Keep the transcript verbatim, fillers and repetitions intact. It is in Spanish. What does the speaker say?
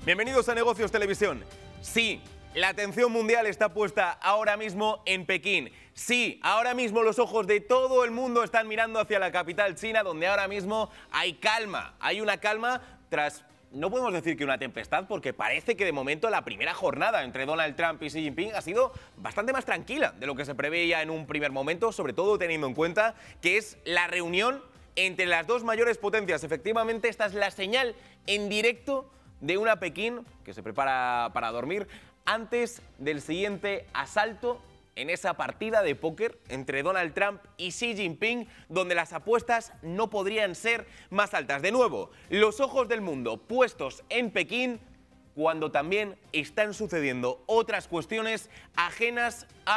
Bienvenidos a Negocios Televisión. Sí, la atención mundial está puesta ahora mismo en Pekín. Sí, ahora mismo los ojos de todo el mundo están mirando hacia la capital china, donde ahora mismo hay calma. Hay una calma tras, no podemos decir que una tempestad, porque parece que de momento la primera jornada entre Donald Trump y Xi Jinping ha sido bastante más tranquila de lo que se preveía en un primer momento, sobre todo teniendo en cuenta que es la reunión entre las dos mayores potencias. Efectivamente, esta es la señal en directo de una Pekín que se prepara para dormir antes del siguiente asalto en esa partida de póker entre Donald Trump y Xi Jinping, donde las apuestas no podrían ser más altas. De nuevo, los ojos del mundo puestos en Pekín cuando también están sucediendo otras cuestiones ajenas a